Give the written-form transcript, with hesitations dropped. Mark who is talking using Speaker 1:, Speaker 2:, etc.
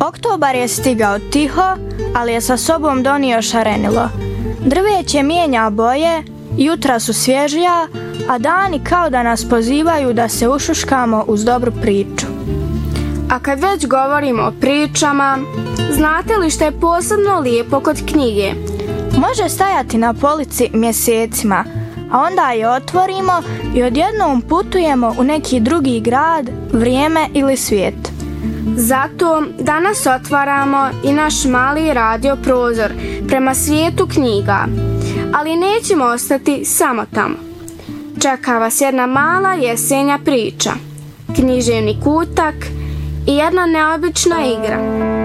Speaker 1: Oktobar je stigao tiho, ali je sa sobom donio šarenilo. Drveće mijenja boje, jutra su svježija, a dani kao da nas pozivaju da se ušuškamo uz dobru priču.
Speaker 2: A kad već govorimo o pričama, znate li što je posebno lijepo kod knjige?
Speaker 1: Može stajati na polici mjesecima, a onda je otvorimo i odjednom putujemo u neki drugi grad, vrijeme ili svijet.
Speaker 2: Zato danas otvaramo i naš mali radio prozor prema svijetu knjiga, ali nećemo ostati samo tamo. Čeka vas jedna mala jesenja priča, književni kutak i jedna neobična igra.